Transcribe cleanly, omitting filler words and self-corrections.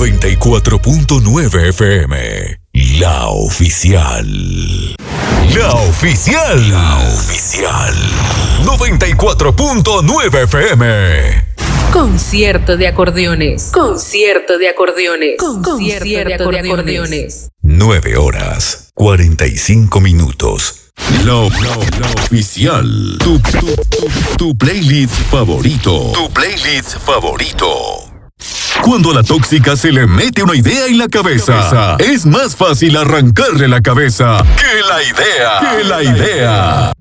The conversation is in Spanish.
94.9 FM. La oficial. La oficial. La oficial. 94.9 FM. Concierto de acordeones. Concierto de acordeones. Concierto de acordeones. 9 horas, 45 minutos. La oficial. Tu playlist favorito. Tu playlist favorito. Cuando a la tóxica se le mete una idea en la cabeza, es más fácil arrancarle la cabeza que la idea.